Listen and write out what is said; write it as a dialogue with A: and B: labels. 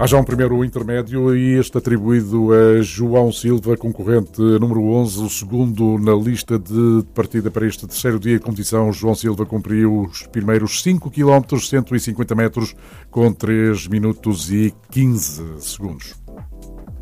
A: Há já um primeiro intermédio e este atribuído a João Silva, concorrente número 11, o segundo na lista de partida para este terceiro dia de competição. João Silva cumpriu os primeiros 5 km, 150 metros, com 3 minutos e 15 segundos.